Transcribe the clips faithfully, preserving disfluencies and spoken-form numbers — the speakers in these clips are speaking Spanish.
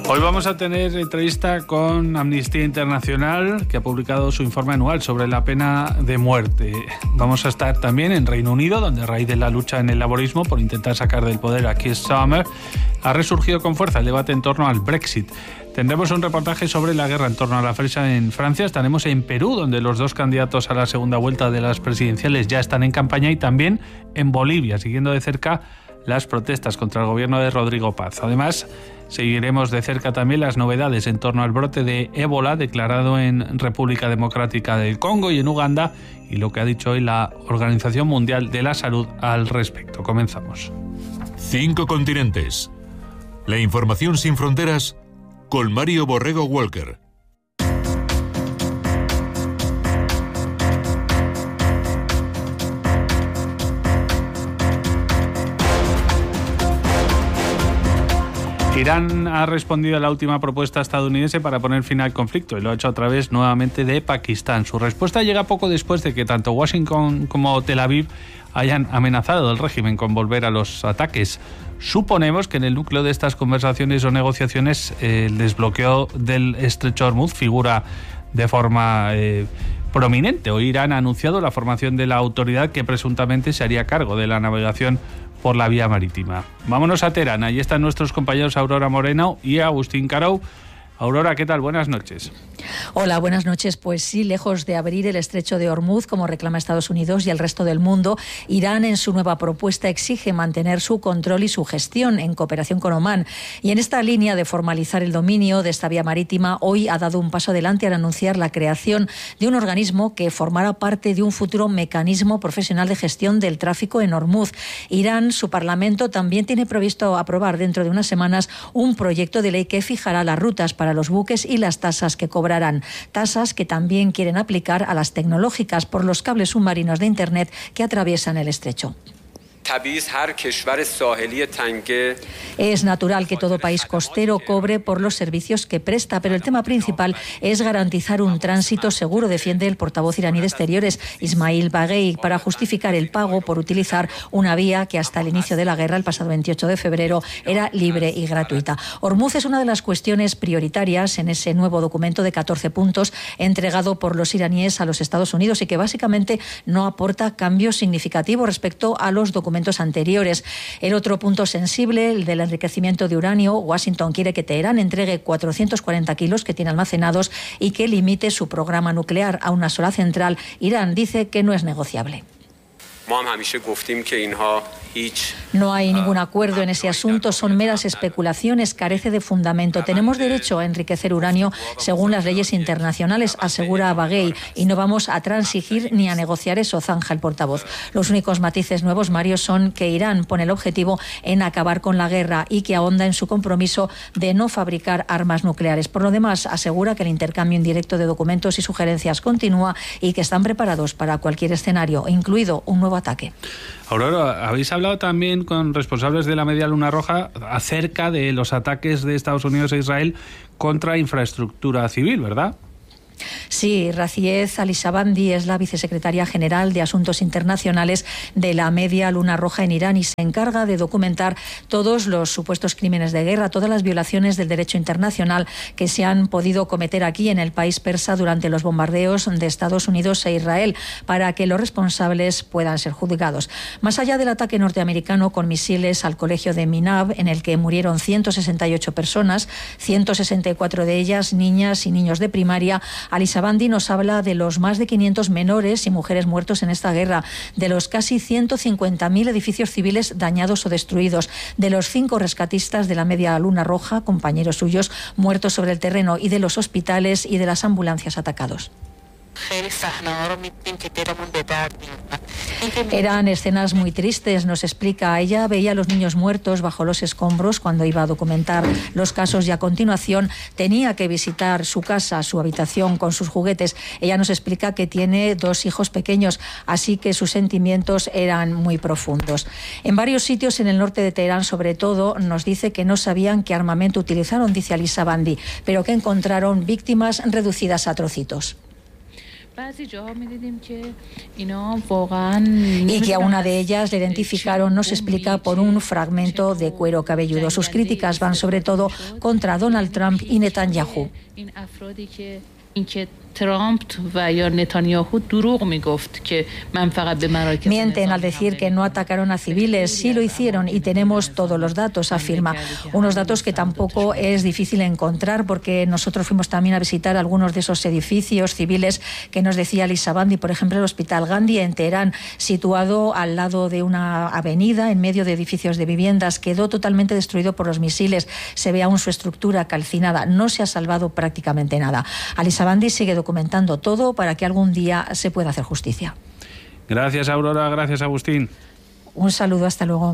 Hoy vamos a tener entrevista con Amnistía Internacional, que ha publicado su informe anual sobre la pena de muerte. Vamos a estar también en Reino Unido, donde a raíz de la lucha en el laborismo por intentar sacar del poder a Keir Starmer, ha resurgido con fuerza el debate en torno al Brexit. Tendremos un reportaje sobre la guerra en torno a la fresa en Francia. Estaremos en Perú, donde los dos candidatos a la segunda vuelta de las presidenciales ya están en campaña, y también en Bolivia, siguiendo de cerca las protestas contra el gobierno de Rodrigo Paz. Además, seguiremos de cerca también las novedades en torno al brote de ébola declarado en República Democrática del Congo y en Uganda, y lo que ha dicho hoy la Organización Mundial de la Salud al respecto. Comenzamos. Cinco continentes. La información sin fronteras con Mario Borrego Walker. Irán ha respondido a la última propuesta estadounidense para poner fin al conflicto y lo ha hecho a través nuevamente de Pakistán. Su respuesta llega poco después de que tanto Washington como Tel Aviv hayan amenazado al régimen con volver a los ataques. Suponemos que en el núcleo de estas conversaciones o negociaciones eh, el desbloqueo del estrecho Hormuz figura de forma eh, prominente. Hoy Irán ha anunciado la formación de la autoridad que presuntamente se haría cargo de la navegación por la vía marítima. Vámonos a Teherán. Allí están nuestros compañeros Aurora Moreno y Agustín Carou. Aurora, ¿qué tal? Buenas noches. Hola, buenas noches. Pues sí, lejos de abrir el estrecho de Hormuz, como reclama Estados Unidos y el resto del mundo, Irán en su nueva propuesta exige mantener su control y su gestión en cooperación con Omán. Y en esta línea de formalizar el dominio de esta vía marítima, hoy ha dado un paso adelante al anunciar la creación de un organismo que formará parte de un futuro mecanismo profesional de gestión del tráfico en Hormuz. Irán, su parlamento, también tiene previsto aprobar dentro de unas semanas un proyecto de ley que fijará las rutas para los buques y las tasas que cobrarán. Tasas que también quieren aplicar a las tecnológicas por los cables submarinos de Internet que atraviesan el estrecho. Es natural que todo país costero cobre por los servicios que presta, pero el tema principal es garantizar un tránsito seguro, defiende el portavoz iraní de Exteriores, Ismail Baghei, para justificar el pago por utilizar una vía que hasta el inicio de la guerra, el pasado veintiocho de febrero, era libre y gratuita. Hormuz es una de las cuestiones prioritarias en ese nuevo documento de catorce puntos entregado por los iraníes a los Estados Unidos y que básicamente no aporta cambios significativos respecto a los documentos anteriores. El otro punto sensible, el del enriquecimiento de uranio, Washington quiere que Teherán entregue cuatrocientos cuarenta kilos que tiene almacenados y que limite su programa nuclear a una sola central. Irán dice que no es negociable. No hay ningún acuerdo en ese asunto, son meras especulaciones, carece de fundamento. Tenemos derecho a enriquecer uranio según las leyes internacionales, asegura Baghei, y no vamos a transigir ni a negociar eso, zanja el portavoz. Los únicos matices nuevos, Mario, son que Irán pone el objetivo en acabar con la guerra y que ahonda en su compromiso de no fabricar armas nucleares. Por lo demás, asegura que el intercambio indirecto de documentos y sugerencias continúa y que están preparados para cualquier escenario, incluido un nuevo ataque. Aurora, habéis hablado también con responsables de la Media Luna Roja acerca de los ataques de Estados Unidos e Israel contra infraestructura civil, ¿verdad? Sí, Raziez Alishabandi es la vicesecretaria general de Asuntos Internacionales de la Media Luna Roja en Irán y se encarga de documentar todos los supuestos crímenes de guerra, todas las violaciones del derecho internacional que se han podido cometer aquí en el país persa durante los bombardeos de Estados Unidos e Israel, para que los responsables puedan ser juzgados. Más allá del ataque norteamericano con misiles al colegio de Minab, en el que murieron ciento sesenta y ocho personas, ciento sesenta y cuatro de ellas niñas y niños de primaria, Alishabandi nos habla de los más de quinientos menores y mujeres muertos en esta guerra, de los casi ciento cincuenta mil edificios civiles dañados o destruidos, de los cinco rescatistas de la Media Luna Roja, compañeros suyos, muertos sobre el terreno, y de los hospitales y de las ambulancias atacados. Eran escenas muy tristes, nos explica. Ella veía a los niños muertos bajo los escombros cuando iba a documentar los casos y a continuación tenía que visitar su casa, su habitación con sus juguetes. Ella nos explica que tiene dos hijos pequeños, así que sus sentimientos eran muy profundos. En varios sitios en el norte de Teherán, sobre todo, nos dice que no sabían qué armamento utilizaron, dice Alishabandi, pero que encontraron víctimas reducidas a trocitos. y que a una de ellas le identificaron, nos explica, por un fragmento de cuero cabelludo. Sus críticas van sobre todo contra Donald Trump y Netanyahu. Mienten al decir que no atacaron a civiles. Sí lo hicieron y tenemos todos los datos, afirma. Unos datos que tampoco es difícil encontrar, porque nosotros fuimos también a visitar algunos de esos edificios civiles que nos decía Lisa Bandi, por ejemplo el Hospital Gandhi en Teherán, situado al lado de una avenida en medio de edificios de viviendas. Quedó totalmente destruido por los misiles. Se ve aún su estructura calcinada. No se ha salvado prácticamente nada. Lisa Bandi sigue documentando todo para que algún día se pueda hacer justicia. Gracias, Aurora. Gracias, Agustín. Un saludo. Hasta luego.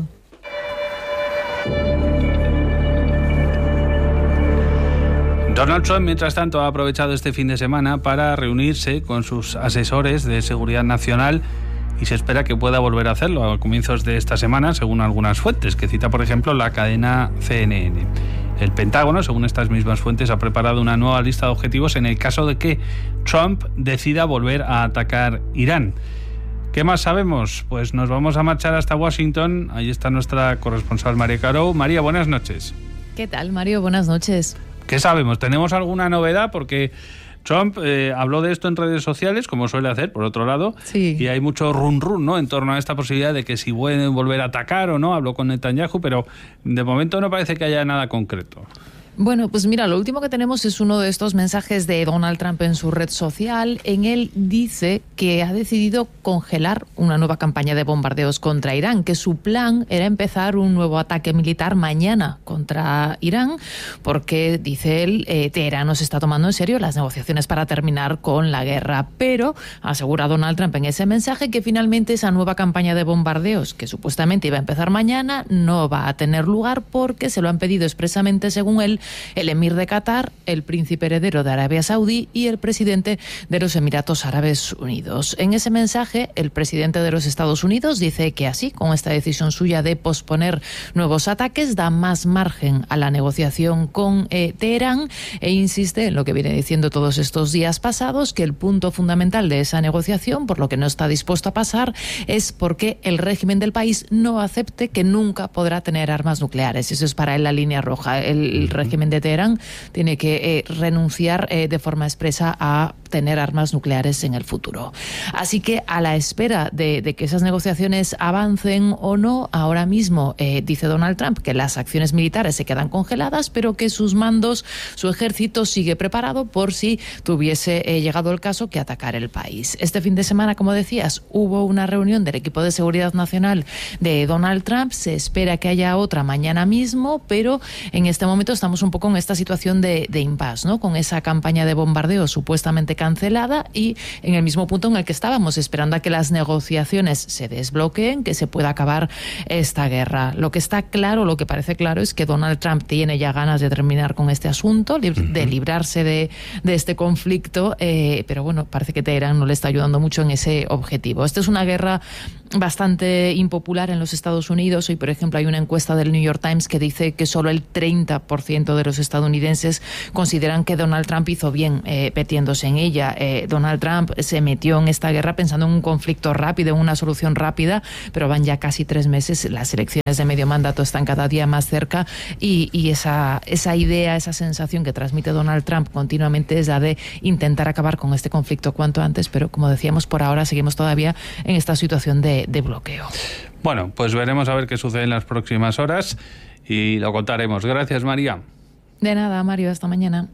Donald Trump, mientras tanto, ha aprovechado este fin de semana para reunirse con sus asesores de seguridad nacional y se espera que pueda volver a hacerlo a comienzos de esta semana, según algunas fuentes, que cita, por ejemplo, la cadena C N N. El Pentágono, según estas mismas fuentes, ha preparado una nueva lista de objetivos en el caso de que Trump decida volver a atacar Irán. ¿Qué más sabemos? Pues nos vamos a marchar hasta Washington. Ahí está nuestra corresponsal María Caro. María, buenas noches. ¿Qué tal, Mario? Buenas noches. ¿Qué sabemos? ¿Tenemos alguna novedad? Porque Trump eh, habló de esto en redes sociales, como suele hacer, por otro lado, sí. Y hay mucho run run, ¿no?, en torno a esta posibilidad de que si pueden volver a atacar o no. Habló con Netanyahu, pero de momento no parece que haya nada concreto. Bueno, pues mira, lo último que tenemos es uno de estos mensajes de Donald Trump en su red social. En él dice que ha decidido congelar una nueva campaña de bombardeos contra Irán, que su plan era empezar un nuevo ataque militar mañana contra Irán, porque, dice él, eh, Teherán no se está tomando en serio las negociaciones para terminar con la guerra. Pero asegura Donald Trump en ese mensaje que finalmente esa nueva campaña de bombardeos, que supuestamente iba a empezar mañana, no va a tener lugar porque se lo han pedido expresamente, según él, el emir de Qatar, el príncipe heredero de Arabia Saudí y el presidente de los Emiratos Árabes Unidos. En ese mensaje, el presidente de los Estados Unidos dice que así, con esta decisión suya de posponer nuevos ataques, da más margen a la negociación con eh, Teherán, e insiste en lo que viene diciendo todos estos días pasados, que el punto fundamental de esa negociación, por lo que no está dispuesto a pasar, es porque el régimen del país no acepte que nunca podrá tener armas nucleares. Eso es para él la línea roja. El, el régimen de Teherán tiene que eh, renunciar eh, de forma expresa a tener armas nucleares en el futuro. Así que, a la espera de, de que esas negociaciones avancen o no, ahora mismo eh, dice Donald Trump que las acciones militares se quedan congeladas, pero que sus mandos, su ejército sigue preparado por si tuviese eh, llegado el caso que atacar el país. Este fin de semana, como decías, hubo una reunión del equipo de seguridad nacional de Donald Trump. Se espera que haya otra mañana mismo, pero en este momento estamos un poco en esta situación de, de impasse, ¿no?, con esa campaña de bombardeo supuestamente cancelada y en el mismo punto en el que estábamos, esperando a que las negociaciones se desbloqueen, que se pueda acabar esta guerra. Lo que está claro, lo que parece claro, es que Donald Trump tiene ya ganas de terminar con este asunto, de librarse de, de este conflicto, eh, pero bueno, parece que Teherán no le está ayudando mucho en ese objetivo. Esta es una guerra bastante impopular en los Estados Unidos. Hoy, por ejemplo, hay una encuesta del New York Times que dice que solo el treinta por ciento de los estadounidenses consideran que Donald Trump hizo bien eh, metiéndose en ella. Eh, Donald Trump se metió en esta guerra pensando en un conflicto rápido, en una solución rápida, pero van ya casi tres meses, las elecciones de medio mandato están cada día más cerca y, y esa, esa idea, esa sensación que transmite Donald Trump continuamente es la de intentar acabar con este conflicto cuanto antes, pero como decíamos, por ahora seguimos todavía en esta situación de, de bloqueo. Bueno, pues veremos a ver qué sucede en las próximas horas y lo contaremos. Gracias, María. De nada, Mario, hasta mañana.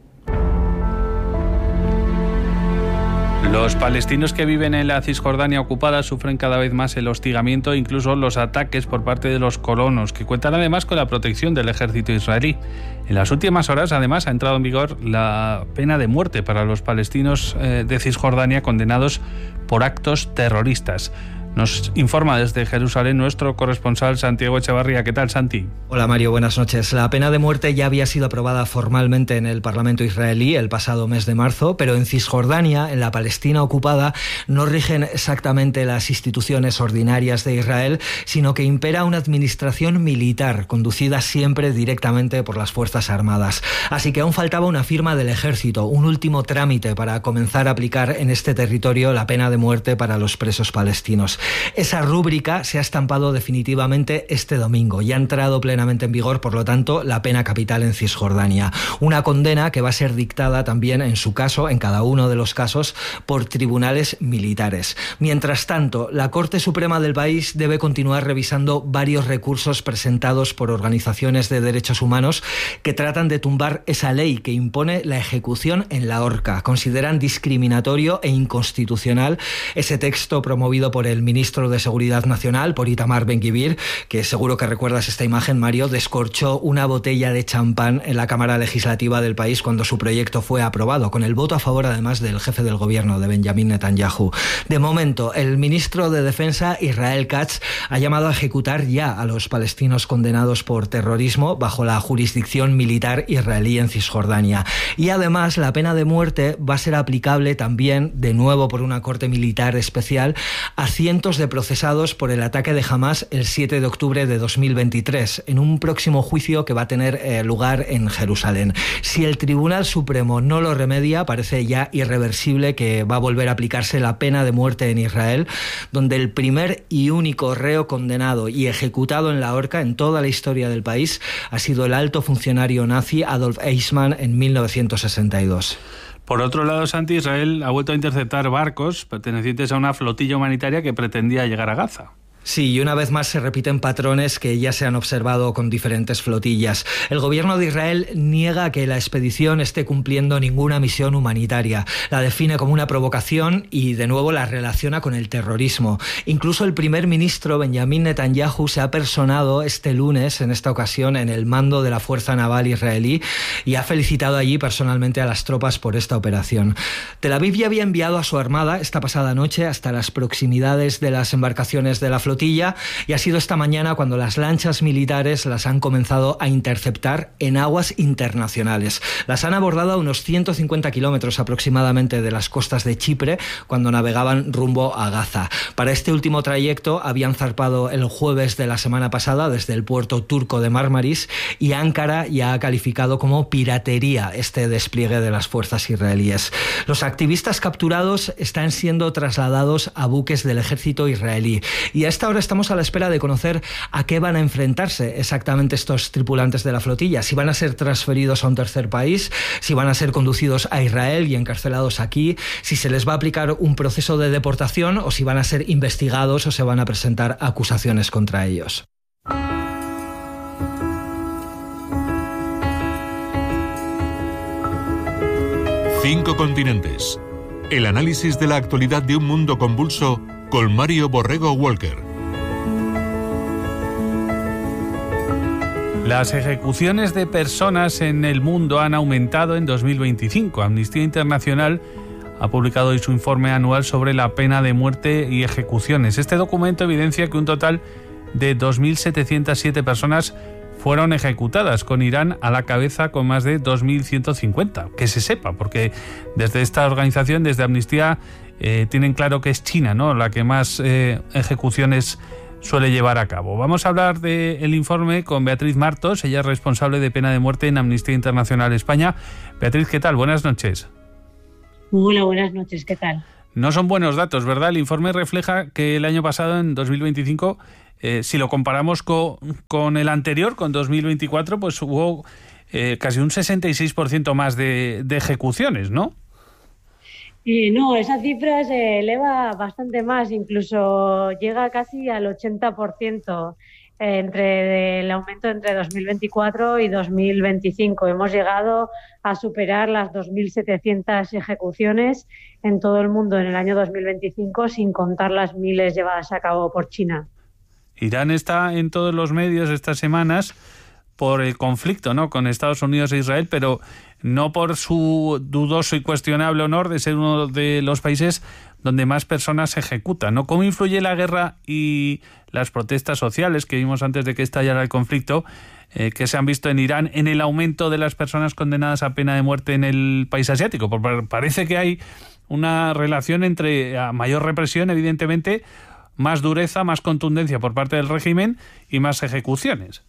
Los palestinos que viven en la Cisjordania ocupada sufren cada vez más el hostigamiento e incluso los ataques por parte de los colonos, que cuentan además con la protección del ejército israelí. En las últimas horas, además, ha entrado en vigor la pena de muerte para los palestinos eh, de Cisjordania condenados por actos terroristas. Nos informa desde Jerusalén nuestro corresponsal Santiago Echevarría. ¿Qué tal, Santi? Hola, Mario, buenas noches. La pena de muerte ya había sido aprobada formalmente en el Parlamento israelí el pasado mes de marzo, pero en Cisjordania, en la Palestina ocupada, no rigen exactamente las instituciones ordinarias de Israel, sino que impera una administración militar, conducida siempre directamente por las Fuerzas Armadas. Así que aún faltaba una firma del ejército, un último trámite para comenzar a aplicar en este territorio la pena de muerte para los presos palestinos. Esa rúbrica se ha estampado definitivamente este domingo y ha entrado plenamente en vigor, por lo tanto, la pena capital en Cisjordania. Una condena que va a ser dictada también, en su caso, en cada uno de los casos, por tribunales militares. Mientras tanto, la Corte Suprema del país debe continuar revisando varios recursos presentados por organizaciones de derechos humanos que tratan de tumbar esa ley que impone la ejecución en la horca. Consideran discriminatorio e inconstitucional ese texto promovido por el ministro de Seguridad Nacional, por Itamar Ben-Gvir, que seguro que recuerdas esta imagen, Mario, descorchó una botella de champán en la Cámara Legislativa del país cuando su proyecto fue aprobado, con el voto a favor además del jefe del gobierno, de Benjamin Netanyahu. De momento, el ministro de Defensa, Israel Katz, ha llamado a ejecutar ya a los palestinos condenados por terrorismo bajo la jurisdicción militar israelí en Cisjordania. Y además, la pena de muerte va a ser aplicable también, de nuevo por una corte militar especial, a cientos de procesados por el ataque de Hamás el siete de octubre de dos mil veintitrés, en un próximo juicio que va a tener eh, lugar en Jerusalén. Si el Tribunal Supremo no lo remedia, parece ya irreversible que va a volver a aplicarse la pena de muerte en Israel, donde el primer y único reo condenado y ejecutado en la horca en toda la historia del país ha sido el alto funcionario nazi Adolf Eichmann en mil novecientos sesenta y dos. Por otro lado, Santi, Israel ha vuelto a interceptar barcos pertenecientes a una flotilla humanitaria que pretendía llegar a Gaza. Sí, y una vez más se repiten patrones que ya se han observado con diferentes flotillas. El gobierno de Israel niega que la expedición esté cumpliendo ninguna misión humanitaria. La define como una provocación y, de nuevo, la relaciona con el terrorismo. Incluso el primer ministro Benjamin Netanyahu se ha personado este lunes, en esta ocasión, en el mando de la Fuerza Naval israelí y ha felicitado allí personalmente a las tropas por esta operación. Tel Aviv ya había enviado a su armada esta pasada noche hasta las proximidades de las embarcaciones de la flotilla y ha sido esta mañana cuando las lanchas militares las han comenzado a interceptar en aguas internacionales. Las han abordado a unos ciento cincuenta kilómetros aproximadamente de las costas de Chipre cuando navegaban rumbo a Gaza. Para este último trayecto habían zarpado el jueves de la semana pasada desde el puerto turco de Marmaris y Ankara ya ha calificado como piratería este despliegue de las fuerzas israelíes. Los activistas capturados están siendo trasladados a buques del ejército israelí y a esta hora estamos a la espera de conocer a qué van a enfrentarse exactamente estos tripulantes de la flotilla, si van a ser transferidos a un tercer país, si van a ser conducidos a Israel y encarcelados aquí, si se les va a aplicar un proceso de deportación o si van a ser investigados o se van a presentar acusaciones contra ellos. Cinco continentes. El análisis de la actualidad de un mundo convulso con Mario Borrego Walker. Las ejecuciones de personas en el mundo han aumentado en dos mil veinticinco. Amnistía Internacional ha publicado hoy su informe anual sobre la pena de muerte y ejecuciones. Este documento evidencia que un total de dos mil setecientas siete personas fueron ejecutadas, con Irán a la cabeza con más de dos mil ciento cincuenta. Que se sepa, porque desde esta organización, desde Amnistía, eh, tienen claro que es China, ¿no?, la que más eh, ejecuciones suele llevar a cabo. Vamos a hablar del informe con Beatriz Martos, ella es responsable de pena de muerte en Amnistía Internacional España. Beatriz, ¿qué tal? Buenas noches. Hola, buenas noches, ¿qué tal? No son buenos datos, ¿verdad? El informe refleja que el año pasado, en dos mil veinticinco, eh, si lo comparamos con, con el anterior, con dos mil veinticuatro, pues hubo eh, casi un sesenta y seis por ciento más de, de ejecuciones, ¿no? Y no, esa cifra se eleva bastante más, incluso llega casi al ochenta por ciento entre el aumento entre dos mil veinticuatro y dos mil veinticinco. Hemos llegado a superar las dos mil setecientas ejecuciones en todo el mundo en el año dos mil veinticinco, sin contar las miles llevadas a cabo por China. Irán está en todos los medios estas semanas por el conflicto, ¿no?, con Estados Unidos e Israel, pero no por su dudoso y cuestionable honor de ser uno de los países donde más personas se ejecutan, ¿no? ¿Cómo influye la guerra y las protestas sociales que vimos antes de que estallara el conflicto, eh, que se han visto en Irán, en el aumento de las personas condenadas a pena de muerte en el país asiático? Porque parece que hay una relación entre a mayor represión, evidentemente, más dureza, más contundencia por parte del régimen y más ejecuciones.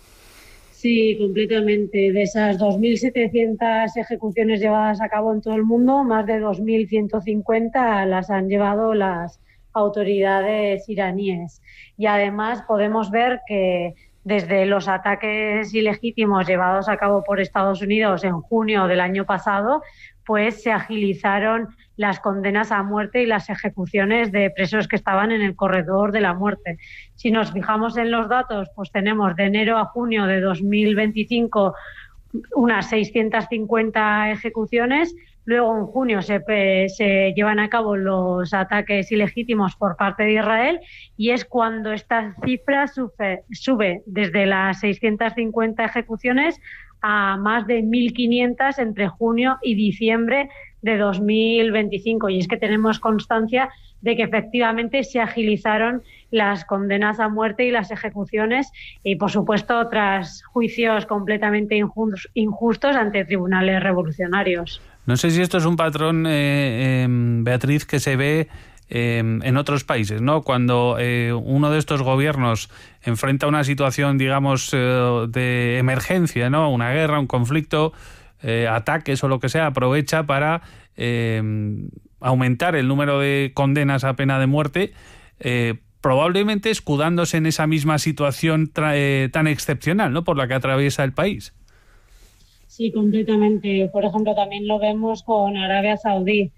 Sí, completamente. De esas dos mil setecientas ejecuciones llevadas a cabo en todo el mundo, más de dos mil ciento cincuenta las han llevado las autoridades iraníes. Y además podemos ver que desde los ataques ilegítimos llevados a cabo por Estados Unidos en junio del año pasado, pues se agilizaron las condenas a muerte y las ejecuciones de presos que estaban en el corredor de la muerte. Si nos fijamos en los datos, pues tenemos de enero a junio de dos mil veinticinco unas seiscientas cincuenta ejecuciones. Luego en junio se, se llevan a cabo los ataques ilegítimos por parte de Israel y es cuando esta cifra sube, sube desde las seiscientas cincuenta ejecuciones a más de mil quinientas entre junio y diciembre de dos mil veinticinco. Y es que tenemos constancia de que efectivamente se agilizaron las condenas a muerte y las ejecuciones y, por supuesto, tras juicios completamente injustos ante tribunales revolucionarios. No sé si esto es un patrón, eh, eh, Beatriz, que se ve eh, en otros países, ¿no? Cuando eh, uno de estos gobiernos enfrenta una situación, digamos, eh, de emergencia, ¿no?, una guerra, un conflicto, eh, ataques o lo que sea, aprovecha para eh, aumentar el número de condenas a pena de muerte, eh, probablemente escudándose en esa misma situación tra- eh, tan excepcional, ¿no?, por la que atraviesa el país. Sí, completamente. Por ejemplo, también lo vemos con Arabia Saudí.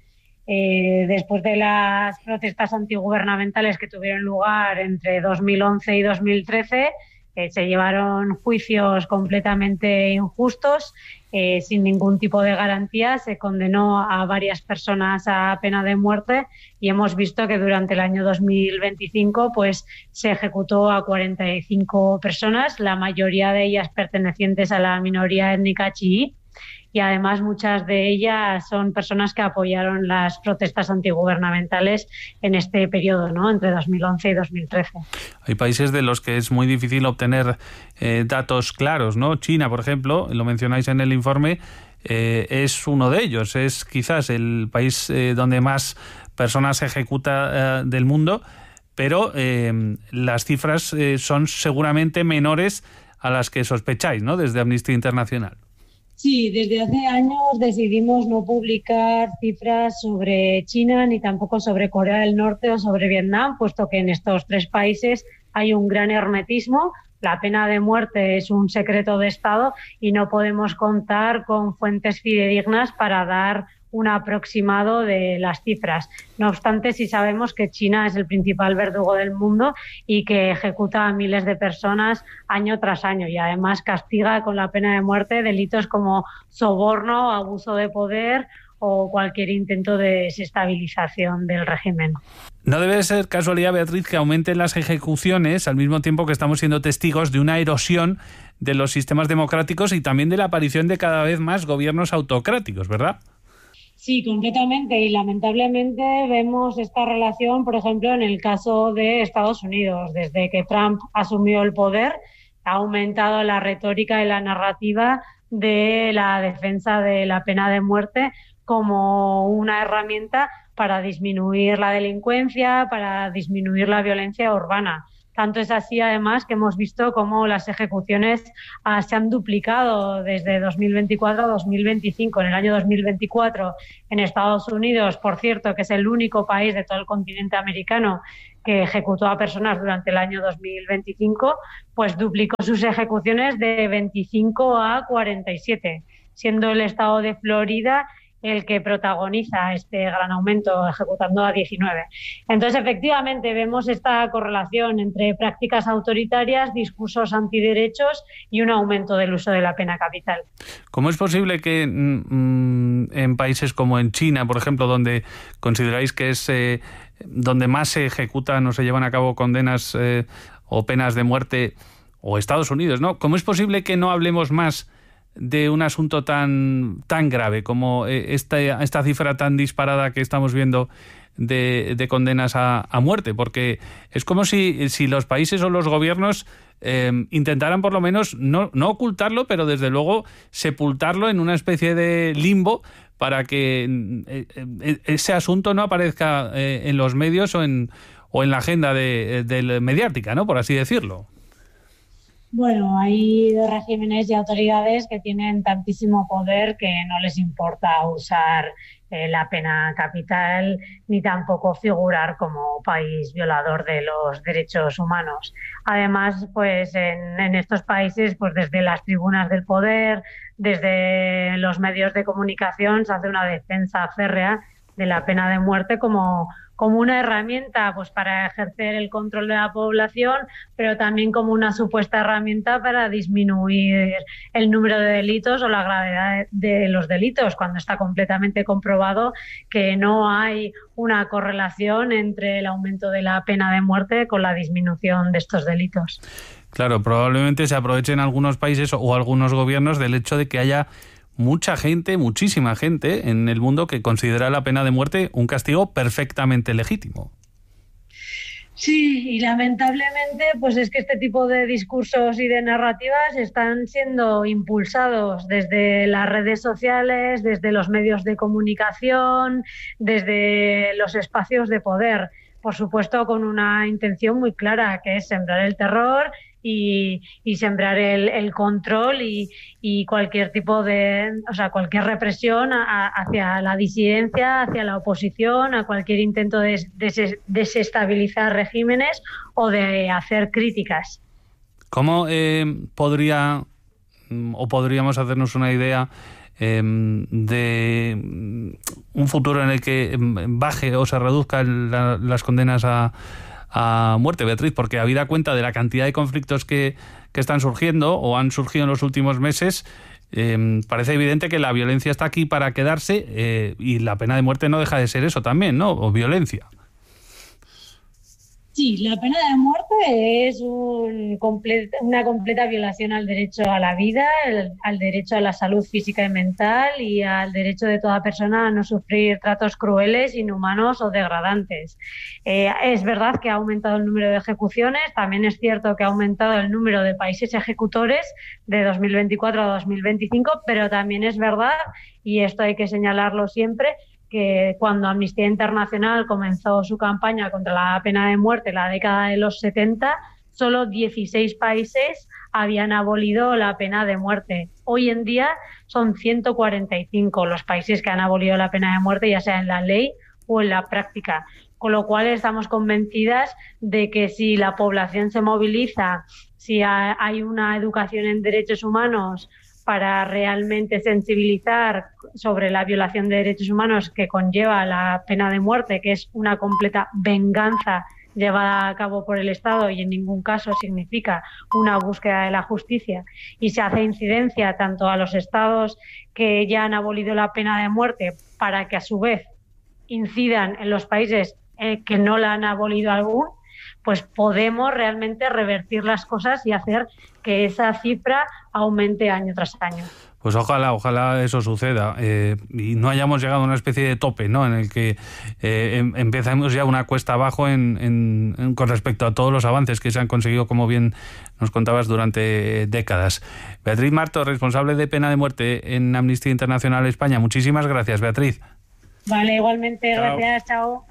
Eh, después de las protestas antigubernamentales que tuvieron lugar entre dos mil once y dos mil trece, eh, se llevaron juicios completamente injustos, eh, sin ningún tipo de garantía. Se condenó a varias personas a pena de muerte y hemos visto que durante el año dos mil veinticinco pues, se ejecutó a cuarenta y cinco personas, la mayoría de ellas pertenecientes a la minoría étnica chií. Y además muchas de ellas son personas que apoyaron las protestas antigubernamentales en este periodo, ¿no?, entre dos mil once y dos mil trece. Hay países de los que es muy difícil obtener eh, datos claros, ¿no? China, por ejemplo, lo mencionáis en el informe, eh, es uno de ellos. Es quizás el país eh, donde más personas se ejecuta eh, del mundo, pero eh, las cifras eh, son seguramente menores a las que sospecháis, ¿no?, desde Amnistía Internacional. Sí, desde hace años decidimos no publicar cifras sobre China ni tampoco sobre Corea del Norte o sobre Vietnam, puesto que en estos tres países hay un gran hermetismo. La pena de muerte es un secreto de Estado y no podemos contar con fuentes fidedignas para dar un aproximado de las cifras. No obstante, sí sabemos que China es el principal verdugo del mundo y que ejecuta a miles de personas año tras año y además castiga con la pena de muerte delitos como soborno, abuso de poder o cualquier intento de desestabilización del régimen. No debe ser casualidad, Beatriz, que aumenten las ejecuciones al mismo tiempo que estamos siendo testigos de una erosión de los sistemas democráticos y también de la aparición de cada vez más gobiernos autocráticos, ¿verdad? Sí, completamente. Y lamentablemente vemos esta relación, por ejemplo, en el caso de Estados Unidos. Desde que Trump asumió el poder, ha aumentado la retórica y la narrativa de la defensa de la pena de muerte como una herramienta para disminuir la delincuencia, para disminuir la violencia urbana. Tanto es así, además, que hemos visto cómo las ejecuciones ah, se han duplicado desde dos mil veinticuatro a dos mil veinticinco. En el año dos mil veinticuatro, en Estados Unidos, por cierto, que es el único país de todo el continente americano que ejecutó a personas durante el año dos mil veinticinco, pues duplicó sus ejecuciones de veinticinco a cuarenta y siete, siendo el estado de Florida el que protagoniza este gran aumento, ejecutando a diecinueve. Entonces, efectivamente, vemos esta correlación entre prácticas autoritarias, discursos antiderechos y un aumento del uso de la pena capital. ¿Cómo es posible que mmm, en países como en China, por ejemplo, donde consideráis que es eh, donde más se ejecutan o se llevan a cabo condenas eh, o penas de muerte, o Estados Unidos, ¿no? ¿Cómo es posible que no hablemos más de un asunto tan, tan grave como esta, esta cifra tan disparada que estamos viendo de, de condenas a, a muerte? Porque es como si, si los países o los gobiernos eh, intentaran por lo menos no, no ocultarlo, pero desde luego sepultarlo en una especie de limbo para que eh, ese asunto no aparezca eh, en los medios o en, o en la agenda de, de mediática, ¿no? Por así decirlo. Bueno, hay regímenes y autoridades que tienen tantísimo poder que no les importa usar eh, la pena capital ni tampoco figurar como país violador de los derechos humanos. Además, pues en, en estos países, pues desde las tribunas del poder, desde los medios de comunicación, se hace una defensa férrea de la pena de muerte como como una herramienta pues para ejercer el control de la población, pero también como una supuesta herramienta para disminuir el número de delitos o la gravedad de los delitos, cuando está completamente comprobado que no hay una correlación entre el aumento de la pena de muerte con la disminución de estos delitos. Claro, probablemente se aprovechen algunos países o algunos gobiernos del hecho de que haya mucha gente, muchísima gente en el mundo que considera la pena de muerte un castigo perfectamente legítimo. Sí, y lamentablemente pues es que este tipo de discursos y de narrativas están siendo impulsados desde las redes sociales, desde los medios de comunicación, desde los espacios de poder, por supuesto con una intención muy clara, que es sembrar el terror y, y sembrar el, el control y, y cualquier tipo de, o sea, cualquier represión a, hacia la disidencia, hacia la oposición, a cualquier intento de, de desestabilizar regímenes o de hacer críticas. ¿Cómo eh, podría o podríamos hacernos una idea eh, de un futuro en el que baje o se reduzcan la, las condenas a a muerte, Beatriz? Porque habida cuenta de la cantidad de conflictos que, que están surgiendo o han surgido en los últimos meses, eh, parece evidente que la violencia está aquí para quedarse eh, y la pena de muerte no deja de ser eso también, ¿no? O violencia. Sí, la pena de muerte es un comple- una completa violación al derecho a la vida, el, al derecho a la salud física y mental y al derecho de toda persona a no sufrir tratos crueles, inhumanos o degradantes. Eh, es verdad que ha aumentado el número de ejecuciones, también es cierto que ha aumentado el número de países ejecutores de dos mil veinticuatro a dos mil veinticinco, pero también es verdad, y esto hay que señalarlo siempre, que cuando Amnistía Internacional comenzó su campaña contra la pena de muerte en la década de los setenta, solo dieciséis países habían abolido la pena de muerte. Hoy en día son ciento cuarenta y cinco los países que han abolido la pena de muerte, ya sea en la ley o en la práctica. Con lo cual estamos convencidas de que si la población se moviliza, si hay una educación en derechos humanos para realmente sensibilizar sobre la violación de derechos humanos que conlleva la pena de muerte, que es una completa venganza llevada a cabo por el Estado y en ningún caso significa una búsqueda de la justicia, y se hace incidencia tanto a los Estados que ya han abolido la pena de muerte para que a su vez incidan en los países eh, que no la han abolido aún, pues podemos realmente revertir las cosas y hacer que esa cifra aumente año tras año. Pues ojalá, ojalá eso suceda eh, y no hayamos llegado a una especie de tope, ¿no?, en el que eh, em, empezamos ya una cuesta abajo en, en, en, con respecto a todos los avances que se han conseguido, como bien nos contabas, durante décadas. Beatriz Marto, responsable de pena de muerte en Amnistía Internacional España. Muchísimas gracias, Beatriz. Vale, igualmente, chao. Gracias, chao.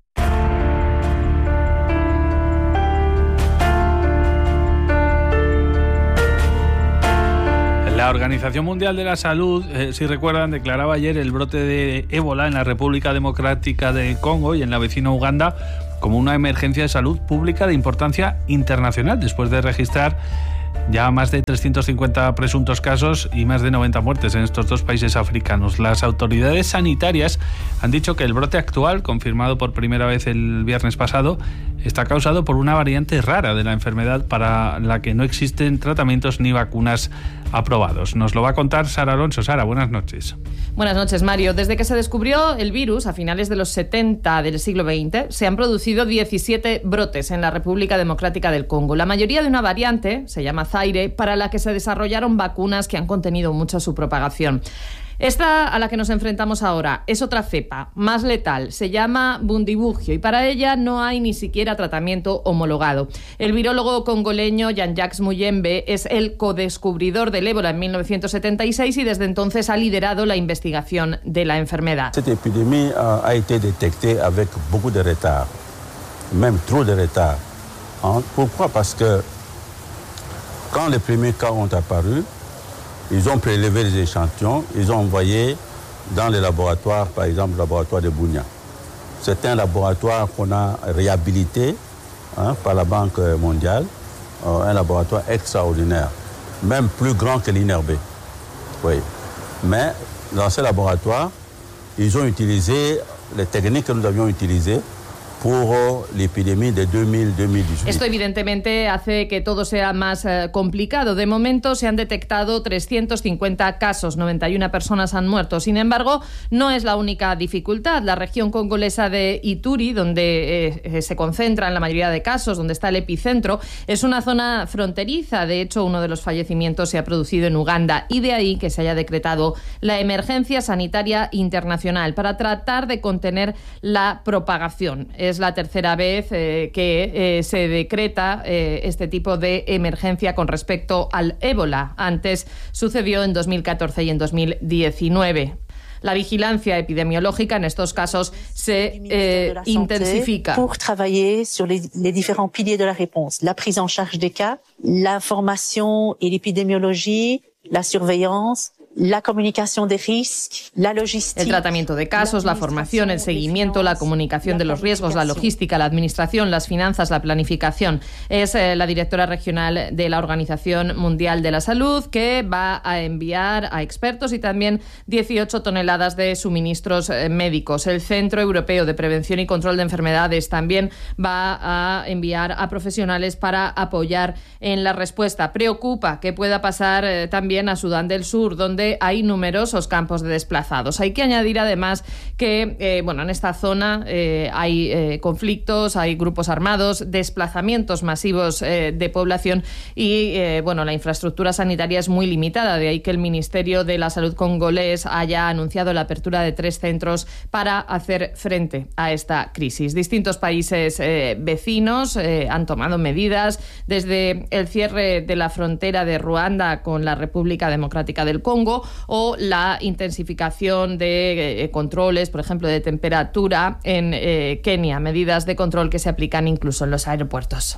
La Organización Mundial de la Salud, eh, si recuerdan, declaraba ayer el brote de ébola en la República Democrática de Congo y en la vecina Uganda como una emergencia de salud pública de importancia internacional, después de registrar ya más de trescientos cincuenta presuntos casos y más de noventa muertes en estos dos países africanos. Las autoridades sanitarias han dicho que el brote actual, confirmado por primera vez el viernes pasado, está causado por una variante rara de la enfermedad para la que no existen tratamientos ni vacunas aprobados. Nos lo va a contar Sara Alonso. Sara, buenas noches. Buenas noches, Mario. Desde que se descubrió el virus a finales de los setenta del siglo veinte, se han producido diecisiete brotes en la República Democrática del Congo. La mayoría de una variante, se llama Zaire, para la que se desarrollaron vacunas que han contenido mucho su propagación. Esta a la que nos enfrentamos ahora es otra cepa, más letal, se llama Bundibugyo y para ella no hay ni siquiera tratamiento homologado. El virólogo congoleño Jean-Jacques Muyembe es el codescubridor del ébola en mil novecientos setenta y seis y desde entonces ha liderado la investigación de la enfermedad. Esta epidemia ha été detectada avec beaucoup de retard, même trop de retard. Pourquoi? Parce que quand les premiers cas ont apparu, ils ont prélevé les échantillons, ils ont envoyé dans les laboratoires, par exemple le laboratoire de Bunia. C'est un laboratoire qu'on a réhabilité hein, par la Banque mondiale, euh, un laboratoire extraordinaire, même plus grand que l'I N R B. Oui. Mais dans ce laboratoire, ils ont utilisé les techniques que nous avions utilisées por la epidemia de dos mil dieciocho. Esto evidentemente hace que todo sea más eh, complicado. De momento se han detectado trescientos cincuenta casos, noventa y una personas han muerto. Sin embargo, no es la única dificultad. La región congolesa de Ituri, donde eh, se concentran la mayoría de casos, donde está el epicentro, es una zona fronteriza. De hecho, uno de los fallecimientos se ha producido en Uganda y de ahí que se haya decretado la emergencia sanitaria internacional para tratar de contener la propagación. Es la tercera vez eh, que eh, se decreta eh, este tipo de emergencia con respecto al ébola. Antes sucedió en dos mil catorce y en dos mil diecinueve. La vigilancia epidemiológica en estos casos se eh, intensifica. Pour travailler sur les, les différents piliers de la réponse, la prise en charge des cas, l'information et l'épidémiologie, la surveillance, la comunicación de risques, la logística. El tratamiento de casos, la formación, el seguimiento, la comunicación de los riesgos, la logística, la administración, las finanzas, la planificación. Es eh, la directora regional de la Organización Mundial de la Salud que va a enviar a expertos y también dieciocho toneladas de suministros eh, médicos. El Centro Europeo de Prevención y Control de Enfermedades también va a enviar a profesionales para apoyar en la respuesta. Preocupa que pueda pasar eh, también a Sudán del Sur, donde hay numerosos campos de desplazados. Hay que añadir además que eh, bueno, en esta zona eh, hay eh, conflictos, hay grupos armados, desplazamientos masivos eh, de población y eh, bueno, la infraestructura sanitaria es muy limitada. De ahí que el Ministerio de la Salud congolés haya anunciado la apertura de tres centros para hacer frente a esta crisis. Distintos países eh, vecinos eh, han tomado medidas, desde el cierre de la frontera de Ruanda con la República Democrática del Congo o la intensificación de eh, controles, por ejemplo, de temperatura en eh, Kenia, medidas de control que se aplican incluso en los aeropuertos.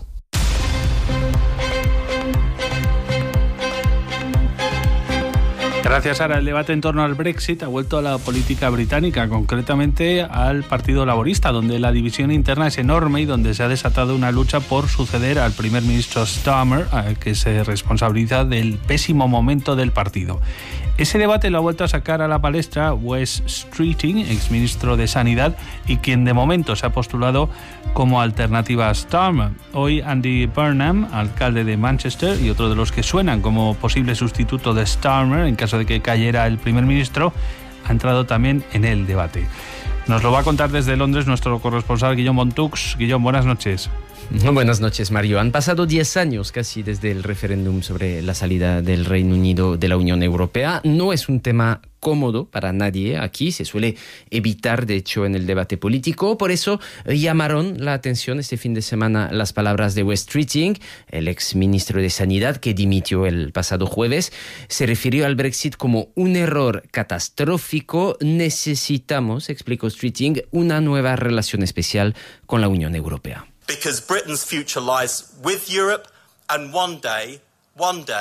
Gracias, Sara. El debate en torno al Brexit ha vuelto a la política británica, concretamente al Partido Laborista, donde la división interna es enorme y donde se ha desatado una lucha por suceder al primer ministro Starmer, que se responsabiliza del pésimo momento del partido. Ese debate lo ha vuelto a sacar a la palestra Wes Streeting, exministro de Sanidad, y quien de momento se ha postulado como alternativa a Starmer. Hoy Andy Burnham, alcalde de Manchester y otro de los que suenan como posible sustituto de Starmer en caso de que cayera el primer ministro, ha entrado también en el debate. Nos lo va a contar desde Londres nuestro corresponsal Guillaume Montux. Guillaume, buenas noches. Buenas noches, Mario. Han pasado diez años casi desde el referéndum sobre la salida del Reino Unido de la Unión Europea. No es un tema cómodo para nadie aquí, se suele evitar, de hecho, en el debate político. Por eso llamaron la atención este fin de semana las palabras de Wes Streeting, el ex ministro de Sanidad que dimitió el pasado jueves. Se refirió al Brexit como un error catastrófico. Necesitamos, explicó Streeting, una nueva relación especial con la Unión Europea. Because Britain's future lies with Europe and one day, one day,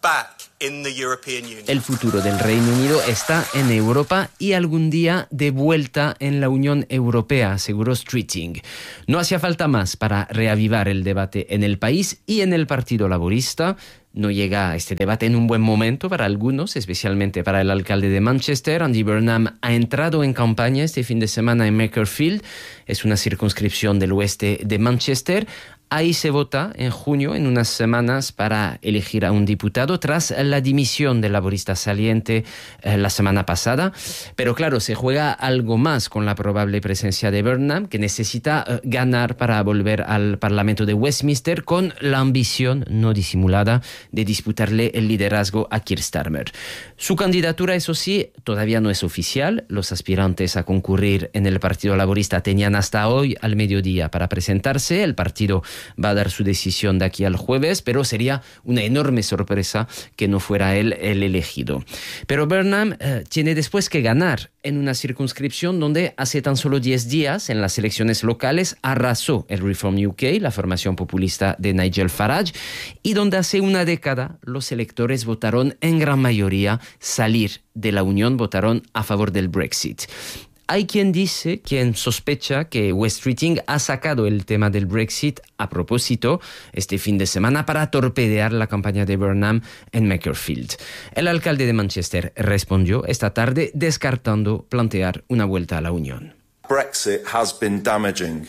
El futuro del Reino Unido está en Europa y algún día de vuelta en la Unión Europea, aseguró Streeting. No hacía falta más para reavivar el debate en el país y en el Partido Laborista. No llega este debate en un buen momento para algunos, especialmente para el alcalde de Manchester. Andy Burnham ha entrado en campaña este fin de semana en Makerfield. Es una circunscripción del oeste de Manchester. Ahí se vota en junio, en unas semanas, para elegir a un diputado tras la dimisión del laborista saliente eh, la semana pasada. Pero claro, se juega algo más con la probable presencia de Burnham, que necesita eh, ganar para volver al Parlamento de Westminster con la ambición no disimulada de disputarle el liderazgo a Keir Starmer. Su candidatura, eso sí, todavía no es oficial. Los aspirantes a concurrir en el Partido Laborista tenían hasta hoy al mediodía para presentarse. El partido va a dar su decisión de aquí al jueves, pero sería una enorme sorpresa que no fuera él el elegido. Pero Burnham eh, tiene después que ganar en una circunscripción donde hace tan solo diez días, en las elecciones locales, arrasó el Reform U K, la formación populista de Nigel Farage, y donde hace una década los electores votaron en gran mayoría salir de la Unión, votaron a favor del Brexit. Hay quien dice, quien sospecha que West Streeting ha sacado el tema del Brexit a propósito este fin de semana para torpedear la campaña de Burnham en Makerfield. El alcalde de Manchester respondió esta tarde descartando plantear una vuelta a la Unión. Brexit has been damaging.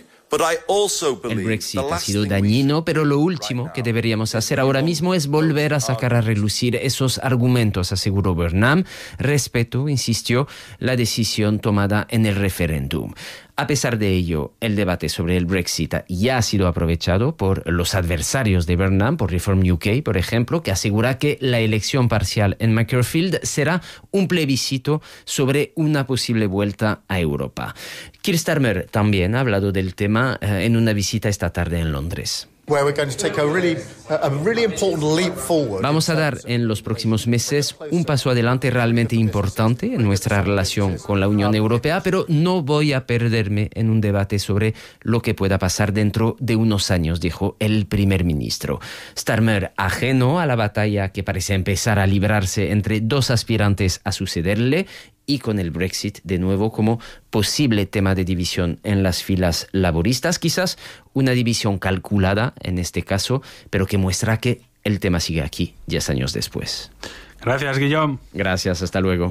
El Brexit ha sido dañino, pero lo último que deberíamos hacer ahora mismo es volver a sacar a relucir esos argumentos, aseguró Burnham. Respeto, insistió, la decisión tomada en el referéndum. A pesar de ello, el debate sobre el Brexit ya ha sido aprovechado por los adversarios de Burnham, por Reform U K, por ejemplo, que asegura que la elección parcial en Makerfield será un plebiscito sobre una posible vuelta a Europa. Keir Starmer también ha hablado del tema eh, en una visita esta tarde en Londres. Vamos a dar en los próximos meses un paso adelante realmente importante en nuestra relación con la Unión Europea, pero no voy a perderme en un debate sobre lo que pueda pasar dentro de unos años, dijo el primer ministro. Starmer, ajeno a la batalla que parece empezar a librarse entre dos aspirantes a sucederle, y con el Brexit de nuevo como posible tema de división en las filas laboristas, quizás una división calculada en este caso, pero que muestra que el tema sigue aquí, diez años después. Gracias, Guillaume. Gracias, hasta luego.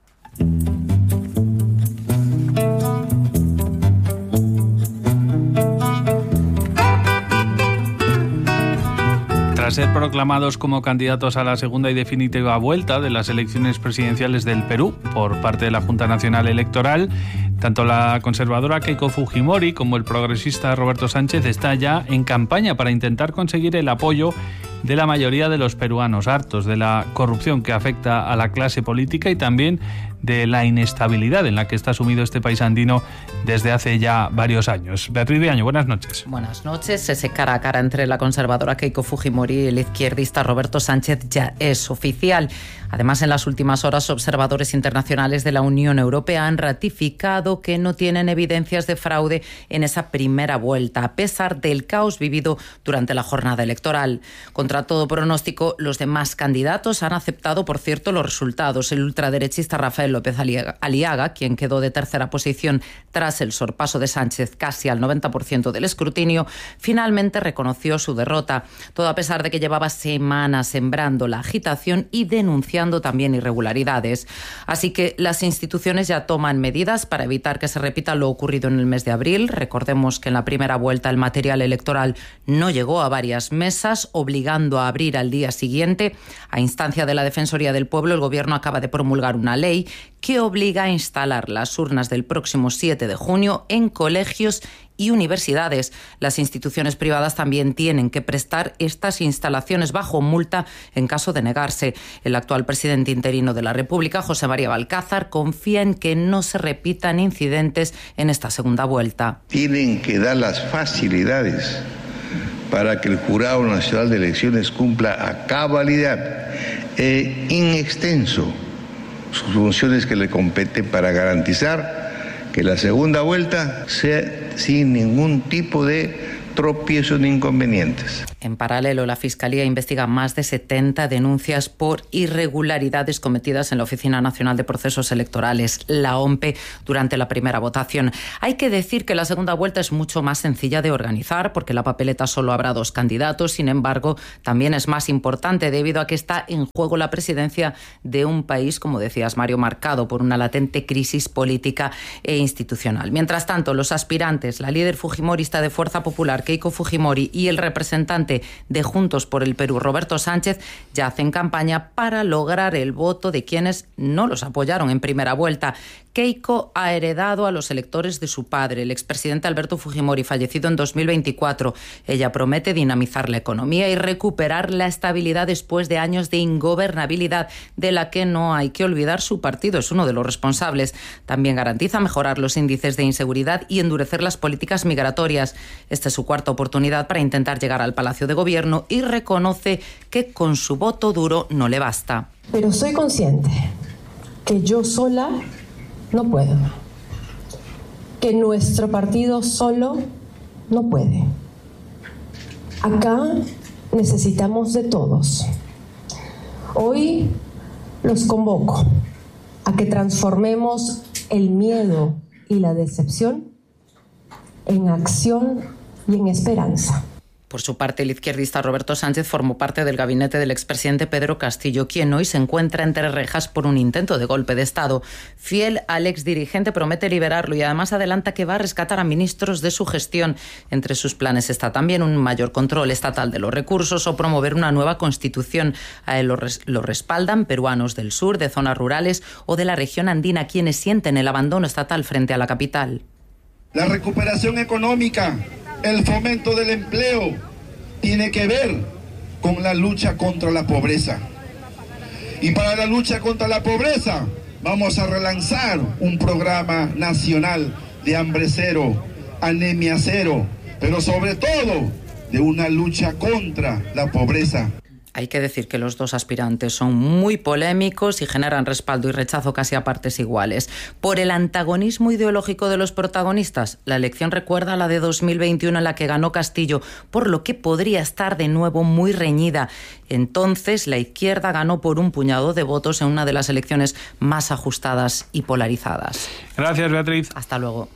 Tras ser proclamados como candidatos a la segunda y definitiva vuelta de las elecciones presidenciales del Perú por parte de la Junta Nacional Electoral, tanto la conservadora Keiko Fujimori como el progresista Roberto Sánchez están ya en campaña para intentar conseguir el apoyo de la mayoría de los peruanos, hartos de la corrupción que afecta a la clase política y también de la inestabilidad en la que está sumido este país andino desde hace ya varios años. Beatriz Viaño, buenas noches. Buenas noches. Ese cara a cara entre la conservadora Keiko Fujimori y el izquierdista Roberto Sánchez ya es oficial. Además, en las últimas horas, observadores internacionales de la Unión Europea han ratificado que no tienen evidencias de fraude en esa primera vuelta, a pesar del caos vivido durante la jornada electoral. Contra todo pronóstico, los demás candidatos han aceptado, por cierto, los resultados. El ultraderechista Rafael López Aliaga, quien quedó de tercera posición tras el sorpaso de Sánchez casi al noventa por ciento del escrutinio, finalmente reconoció su derrota. Todo a pesar de que llevaba semanas sembrando la agitación y denunciando también irregularidades. Así que las instituciones ya toman medidas para evitar que se repita lo ocurrido en el mes de abril. Recordemos que en la primera vuelta el material electoral no llegó a varias mesas, obligando a abrir al día siguiente. A instancia de la Defensoría del Pueblo, el Gobierno acaba de promulgar una ley que obliga a instalar las urnas del próximo siete de junio en colegios y universidades. Las instituciones privadas también tienen que prestar estas instalaciones bajo multa en caso de negarse. El actual presidente interino de la República, José María Balcázar, confía en que no se repitan incidentes en esta segunda vuelta. Tienen que dar las facilidades para que el Jurado Nacional de Elecciones cumpla a cabalidad e in extenso sus funciones que le competen para garantizar que la segunda vuelta sea sin ningún tipo de tropiezos ni inconvenientes. En paralelo, la Fiscalía investiga más de setenta denuncias por irregularidades cometidas en la Oficina Nacional de Procesos Electorales, la OMPE, durante la primera votación. Hay que decir que la segunda vuelta es mucho más sencilla de organizar porque la papeleta solo habrá dos candidatos. Sin embargo, también es más importante debido a que está en juego la presidencia de un país, como decías, Mario, marcado por una latente crisis política e institucional. Mientras tanto, los aspirantes, la líder fujimorista de Fuerza Popular, Keiko Fujimori, y el representante de Juntos por el Perú, Roberto Sánchez, ya hacen campaña para lograr el voto de quienes no los apoyaron en primera vuelta. Keiko ha heredado a los electores de su padre, el expresidente Alberto Fujimori, fallecido en dos mil veinticuatro. Ella promete dinamizar la economía y recuperar la estabilidad después de años de ingobernabilidad, de la que no hay que olvidar su partido es uno de los responsables. También garantiza mejorar los índices de inseguridad y endurecer las políticas migratorias. Esta es su cuarta oportunidad para intentar llegar al Palacio de Gobierno y reconoce que con su voto duro no le basta. Pero soy consciente que yo sola no puedo, que nuestro partido solo no puede. Acá necesitamos de todos. Hoy los convoco a que transformemos el miedo y la decepción en acción y en esperanza. Por su parte, el izquierdista Roberto Sánchez formó parte del gabinete del expresidente Pedro Castillo, quien hoy se encuentra entre rejas por un intento de golpe de Estado. Fiel al exdirigente, promete liberarlo y además adelanta que va a rescatar a ministros de su gestión. Entre sus planes está también un mayor control estatal de los recursos o promover una nueva constitución. A él lo, res- lo respaldan peruanos del sur, de zonas rurales o de la región andina, quienes sienten el abandono estatal frente a la capital. La recuperación económica, el fomento del empleo, tiene que ver con la lucha contra la pobreza. Y para la lucha contra la pobreza vamos a relanzar un programa nacional de hambre cero, anemia cero, pero sobre todo de una lucha contra la pobreza. Hay que decir que los dos aspirantes son muy polémicos y generan respaldo y rechazo casi a partes iguales. Por el antagonismo ideológico de los protagonistas, la elección recuerda a la de dos mil veintiuno en la que ganó Castillo, por lo que podría estar de nuevo muy reñida. Entonces, la izquierda ganó por un puñado de votos en una de las elecciones más ajustadas y polarizadas. Gracias, Beatriz. Hasta luego.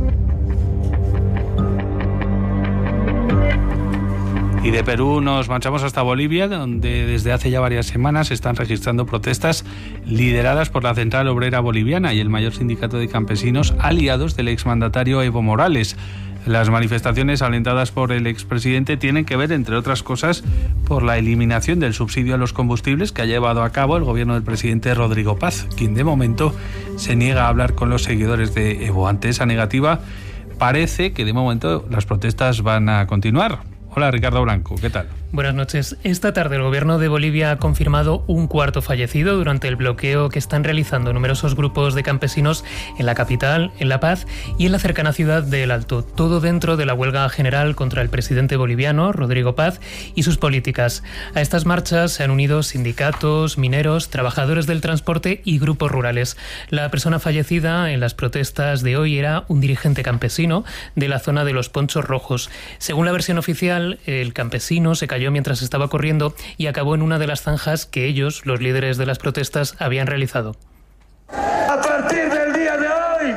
Y de Perú nos marchamos hasta Bolivia, donde desde hace ya varias semanas se están registrando protestas lideradas por la Central Obrera Boliviana y el mayor sindicato de campesinos aliados del exmandatario Evo Morales. Las manifestaciones alentadas por el expresidente tienen que ver, entre otras cosas, por la eliminación del subsidio a los combustibles que ha llevado a cabo el gobierno del presidente Rodrigo Paz, quien de momento se niega a hablar con los seguidores de Evo. Ante esa negativa, parece que de momento las protestas van a continuar. Hola, Ricardo Blanco, ¿qué tal? Buenas noches. Esta tarde el gobierno de Bolivia ha confirmado un cuarto fallecido durante el bloqueo que están realizando numerosos grupos de campesinos en la capital, en La Paz y en la cercana ciudad de El Alto. Todo dentro de la huelga general contra el presidente boliviano, Rodrigo Paz, y sus políticas. A estas marchas se han unido sindicatos, mineros, trabajadores del transporte y grupos rurales. La persona fallecida en las protestas de hoy era un dirigente campesino de la zona de los Ponchos Rojos. Según la versión oficial, el campesino se cayó mientras estaba corriendo y acabó en una de las zanjas que ellos, los líderes de las protestas, habían realizado. A partir del día de hoy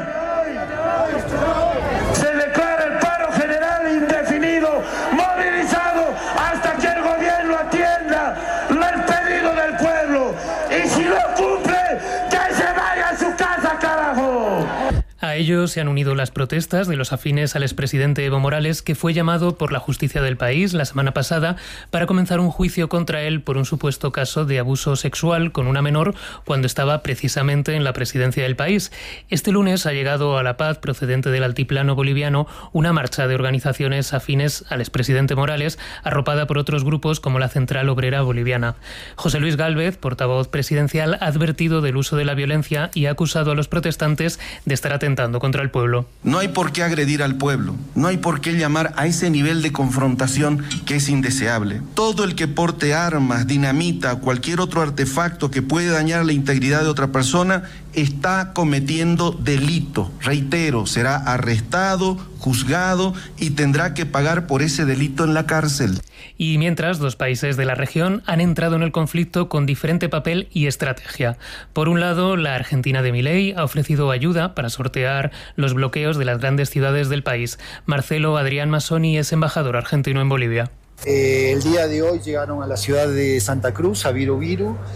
se declara el paro general indefinido, movilizado hasta que el gobierno atienda el pedido del pueblo. Y si no cumple, que se vaya a su casa, carajo. A ellos se han unido las protestas de los afines al expresidente Evo Morales, que fue llamado por la justicia del país la semana pasada para comenzar un juicio contra él por un supuesto caso de abuso sexual con una menor cuando estaba precisamente en la presidencia del país. Este lunes ha llegado a La Paz, procedente del altiplano boliviano, una marcha de organizaciones afines al expresidente Morales, arropada por otros grupos como la Central Obrera Boliviana. José Luis Gálvez, portavoz presidencial, ha advertido del uso de la violencia y ha acusado a los protestantes de estar atentando contra el pueblo. No hay por qué agredir al pueblo, no hay por qué llamar a ese nivel de confrontación que es indeseable. Todo el que porte armas, dinamita, cualquier otro artefacto que puede dañar la integridad de otra persona está cometiendo delito. Reitero, será arrestado, juzgado y tendrá que pagar por ese delito en la cárcel. Y mientras, dos países de la región han entrado en el conflicto con diferente papel y estrategia. Por un lado, la Argentina de Milei ha ofrecido ayuda para sortear los bloqueos de las grandes ciudades del país. Marcelo Adrián Massoni es embajador argentino en Bolivia. Eh, el día de hoy llegaron a la ciudad de Santa Cruz, a Viru Viru,